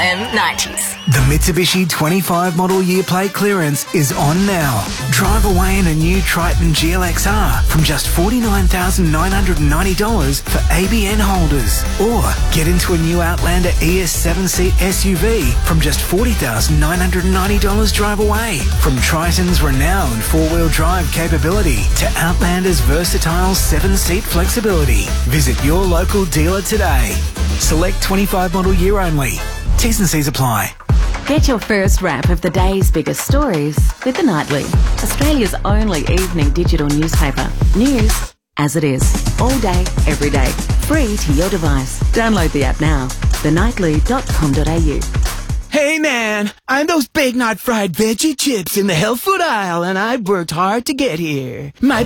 RM90s. The Mitsubishi 25 model year plate clearance is on now. Drive away in a new Triton GLXR from just $49,990 for ABN holders. Or get into a new Outlander ES 7-seat SUV from just $40,990 drive away. From Triton's renowned four-wheel drive capability to Outlander's versatile 7-seat flexibility. Visit your local dealer today. Select 25 model year only. T's and C's apply. Get your first wrap of the day's biggest stories with The Nightly, Australia's only evening digital newspaper. News as it is, all day, every day, free to your device. Download the app now, thenightly.com.au. Hey man, I'm those Big Knot fried veggie chips in the health food aisle and I've worked hard to get here. My